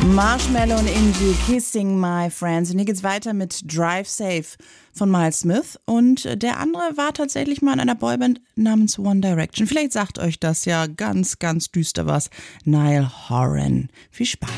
Marshmello und Inji, Kissing My Friends. Und hier geht's weiter mit Drive Safe von Miles Smith. Und der andere war tatsächlich mal in einer Boyband namens One Direction. Vielleicht sagt euch das ja ganz, ganz düster was. Niall Horan. Viel Spaß.